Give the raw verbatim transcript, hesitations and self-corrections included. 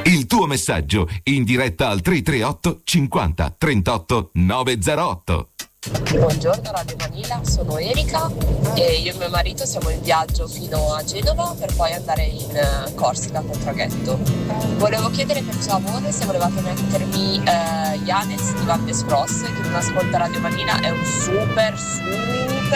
Il tuo messaggio in diretta al tre tre otto cinquanta trentotto novecentotto. Buongiorno Radio Manila, sono Erika e io e mio marito siamo in viaggio fino a Genova per poi andare in Corsica con traghetto. Volevo chiedere per favore se volevate mettermi eh, Yanes di Van de Spross, che non ascolta Radio Manila, è un super super